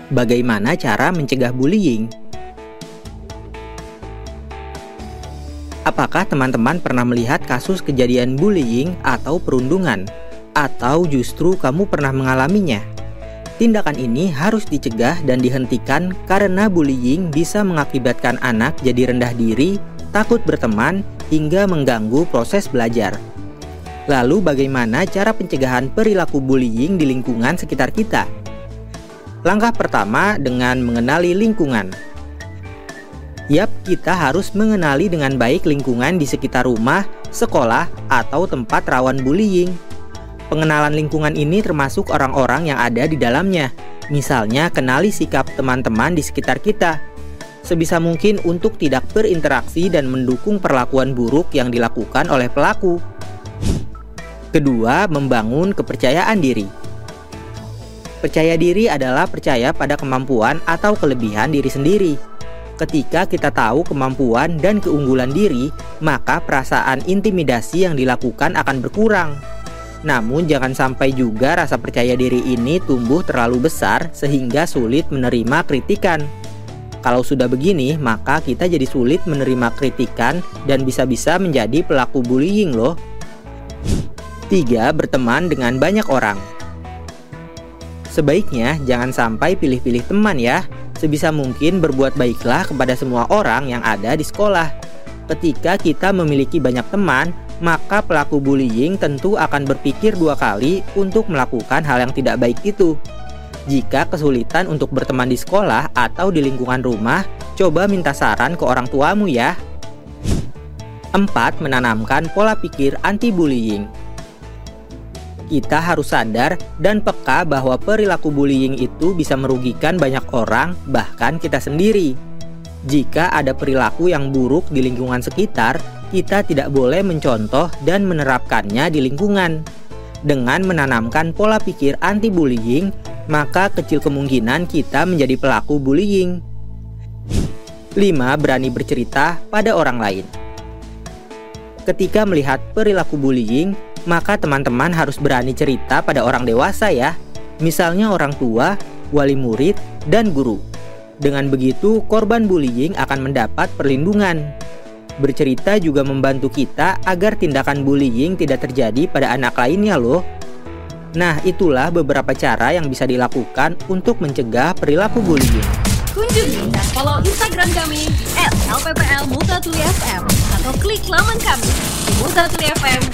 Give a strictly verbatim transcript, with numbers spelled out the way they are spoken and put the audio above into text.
Bagaimana cara mencegah bullying? Apakah teman-teman pernah melihat kasus kejadian bullying atau perundungan? Atau justru kamu pernah mengalaminya? Tindakan ini harus dicegah dan dihentikan karena bullying bisa mengakibatkan anak jadi rendah diri, takut berteman, hingga mengganggu proses belajar. Lalu bagaimana cara pencegahan perilaku bullying di lingkungan sekitar kita? Langkah pertama dengan mengenali lingkungan. Yap, kita harus mengenali dengan baik lingkungan di sekitar rumah, sekolah, atau tempat rawan bullying. Pengenalan lingkungan ini termasuk orang-orang yang ada di dalamnya. Misalnya, kenali sikap teman-teman di sekitar kita. Sebisa mungkin untuk tidak berinteraksi dan mendukung perlakuan buruk yang dilakukan oleh pelaku. Kedua, membangun kepercayaan diri. Percaya diri adalah percaya pada kemampuan atau kelebihan diri sendiri. Ketika kita tahu kemampuan dan keunggulan diri, maka perasaan intimidasi yang dilakukan akan berkurang. Namun jangan sampai juga rasa percaya diri ini tumbuh terlalu besar sehingga sulit menerima kritikan. Kalau sudah begini, maka kita jadi sulit menerima kritikan dan bisa-bisa menjadi pelaku bullying loh. Tiga, berteman dengan banyak orang. Sebaiknya jangan sampai pilih-pilih teman ya. Sebisa mungkin berbuat baiklah kepada semua orang yang ada di sekolah. Ketika kita memiliki banyak teman, maka pelaku bullying tentu akan berpikir dua kali untuk melakukan hal yang tidak baik itu. Jika kesulitan untuk berteman di sekolah atau di lingkungan rumah, coba minta saran ke orang tuamu ya. Empat, menanamkan pola pikir anti-bullying. Kita harus sadar dan peka bahwa perilaku bullying itu bisa merugikan banyak orang, bahkan kita sendiri. Jika ada perilaku yang buruk di lingkungan sekitar, kita tidak boleh mencontoh dan menerapkannya di lingkungan. Dengan menanamkan pola pikir anti-bullying, maka kecil kemungkinan kita menjadi pelaku bullying. Lima, berani bercerita pada orang lain. Ketika melihat perilaku bullying, maka teman-teman harus berani cerita pada orang dewasa ya. Misalnya orang tua, wali murid, dan guru. Dengan begitu, korban bullying akan mendapat perlindungan. Bercerita juga membantu kita agar tindakan bullying tidak terjadi pada anak lainnya loh. Nah, itulah beberapa cara yang bisa dilakukan untuk mencegah perilaku bullying. Kunjungi dan follow Instagram kami di et l p p l multatuli f m atau klik laman kami di multatuli f m